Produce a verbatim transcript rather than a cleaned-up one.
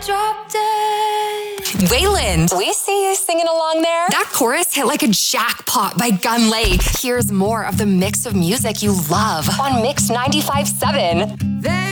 drop dead. Wayland, we see you singing along there. That chorus hit like a jackpot by Gun Lake. Here's more of the mix of music you love on Mix ninety-five point seven. They